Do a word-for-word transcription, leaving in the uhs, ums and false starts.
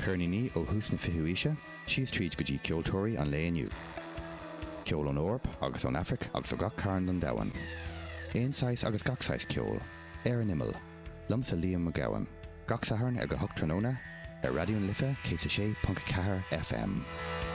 Kearney ní ó hús na fihuise, síos tríd go dtí ceoltóirí an léaniu. Ceol an Eorp agus an Afric agus ó gach cairn an dawan. Éonáis agus gachsáis ceol, ar an imil, lumsa Liam McGowan. Gach saharn ar go hocht tróna, ar radio'n Lifa, cé sé sé punt ceathair F M.